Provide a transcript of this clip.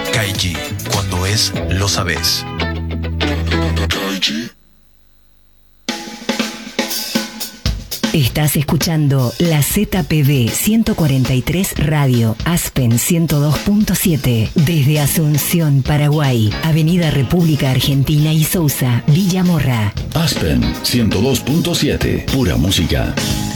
Kaiji, cuando es, lo sabes. Estás escuchando la ZPB 143 Radio, Aspen 102.7, desde Asunción, Paraguay, Avenida República Argentina y Sousa, Villa Morra. Aspen 102.7, pura música.